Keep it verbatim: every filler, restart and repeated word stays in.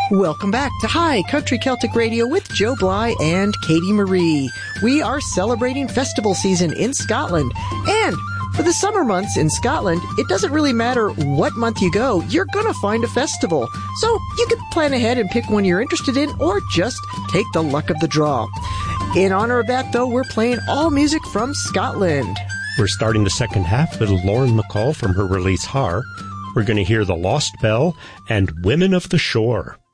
Welcome back to High Country Celtic Radio with Joe Bly and Katie Marie. We are celebrating festival season in Scotland. And for the summer months in Scotland, it doesn't really matter what month you go, you're going to find a festival. So you can plan ahead and pick one you're interested in or just take the luck of the draw. In honor of that, though, we're playing all music from Scotland. We're starting the second half with Lauren McCall from her release Har. We're going to hear The Lost Bell and Women of the Shore.